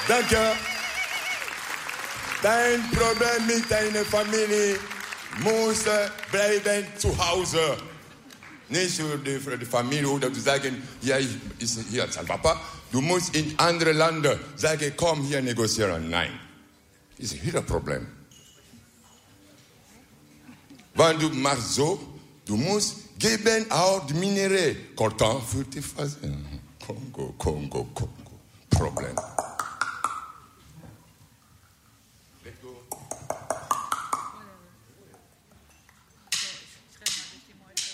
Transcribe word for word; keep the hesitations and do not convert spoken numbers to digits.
Danke. Dein Problem mit deiner Familie muss bleiben zu Hause. Nicht für die, für die Familie oder zu sagen, ja, ich, ist hier sein Papa. Du musst in andere Länder sagen, komm hier negozieren. Nein. Das ist hier ein Problem. Wenn du machst so, du musst geben auch die Minerais. Coltan für die Phase. Kongo, Kongo, Kongo.